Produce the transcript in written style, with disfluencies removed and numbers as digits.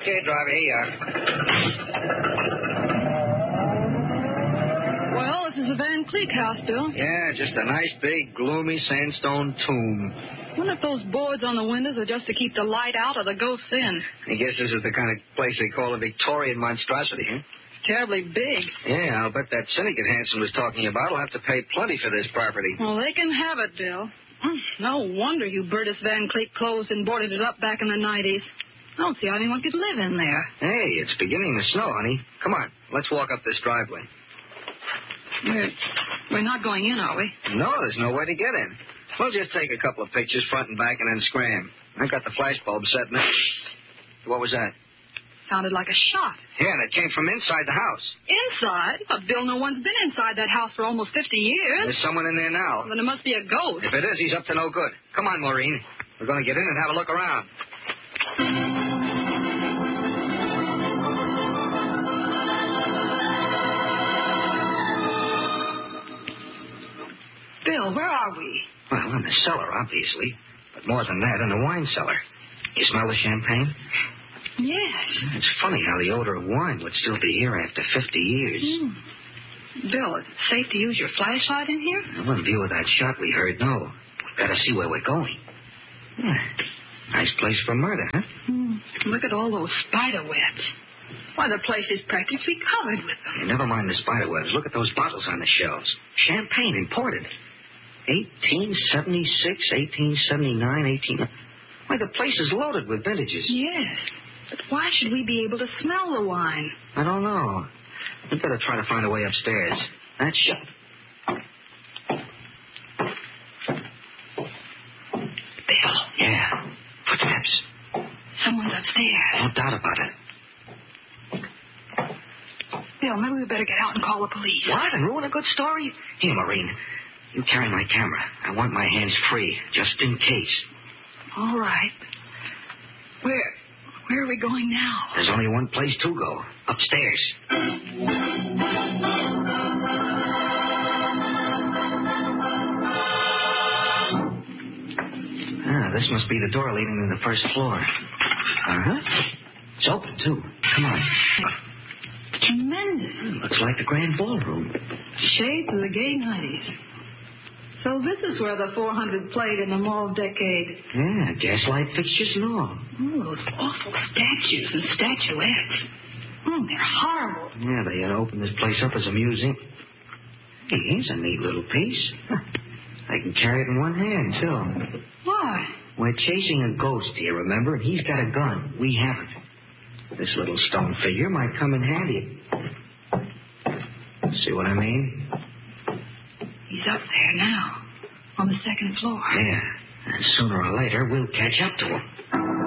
Okay, driver, here you are. Well, this is a Van Cleek house, Bill. Yeah, just a nice, big, gloomy sandstone tomb. I wonder if those boards on the windows are just to keep the light out or the ghosts in. I guess this is the kind of place they call a Victorian monstrosity, huh? It's terribly big. Yeah, I'll bet that syndicate Hanson was talking about will have to pay plenty for this property. Well, they can have it, Bill. No wonder Hubertus Van Cleek closed and boarded it up back in the 90s. I don't see how anyone could live in there. Hey, it's beginning to snow, honey. Come on, let's walk up this driveway. We're not going in, are we? No, there's no way to get in. We'll just take a couple of pictures, front and back, and then scram. I've got the flash bulb set now. What was that? Sounded like a shot. Yeah, and it came from inside the house. Inside? But Bill, no one's been inside that house for almost 50 years. There's someone in there now. Then it must be a ghost. If it is, he's up to no good. Come on, Maureen. We're going to get in and have a look around. Bill, where are we? Well, in the cellar, obviously. But more than that, in the wine cellar. You smell the champagne? Yes. It's funny how the odor of wine would still be here after 50 years. Bill, is it safe to use your flashlight in here? Well, in view of that shot we heard, no. We've got to see where we're going. Yeah. Nice place for murder, huh? Look at all those spider webs. Why, the place is practically covered with them. Hey, never mind the spider webs. Look at those bottles on the shelves. Champagne imported. 1876, 1879, Why, the place is loaded with vintages. Yes. But why should we be able to smell the wine? I don't know. We'd better try to find a way upstairs. That's shut. Bill. Yeah. Footsteps. Someone's upstairs. No doubt about it. Bill, maybe we better get out and call the police. What? And ruin a good story? Here, Maureen. You carry my camera. I want my hands free, just in case. All right. Where are we going now? There's only one place to go. Upstairs. This must be the door leading to the first floor. Uh-huh. It's open, too. Come on. Tremendous. Looks like the grand ballroom. Shades of the gay 90s. So this is where the 400 played in the mauve decade. Yeah, gaslight fixtures and all. Oh, those awful statues and statuettes. They're horrible. Yeah, they had to open this place up as a museum. Hey, here's a neat little piece. I can carry it in one hand, too. Why? We're chasing a ghost here, remember? And he's got a gun. We haven't. This little stone figure might come in handy. See what I mean? He's up there now, on the second floor. Yeah, and sooner or later we'll catch up to him.